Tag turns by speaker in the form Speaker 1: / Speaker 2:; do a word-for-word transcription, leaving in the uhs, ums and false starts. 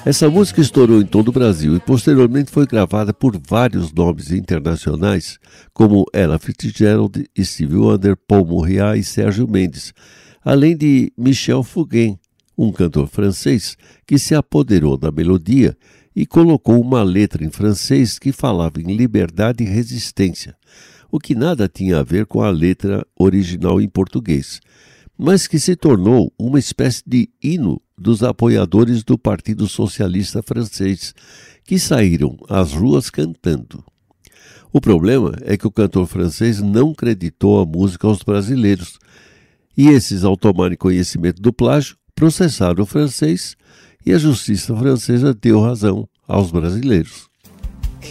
Speaker 1: Essa música estourou em todo o Brasil e posteriormente foi gravada por vários nomes internacionais, como Ella Fitzgerald, Stevie Wonder, Paul Murriá e Sérgio Mendes, além de Michel Fugain, um cantor francês que se apoderou da melodia e colocou uma letra em francês que falava em liberdade e resistência, o que nada tinha a ver com a letra original em português, mas que se tornou uma espécie de hino dos apoiadores do Partido Socialista Francês, que saíram às ruas cantando. O problema é que o cantor francês não creditou a música aos brasileiros, e esses, ao tomarem conhecimento do plágio, processaram o francês e a justiça francesa deu razão aos brasileiros.